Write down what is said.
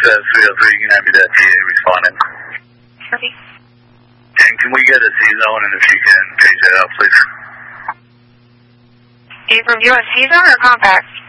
303, you can have me that TA responding. Copy. And can we get a C-zone, and if you can page that out, please? Abram, you want C-zone or compact?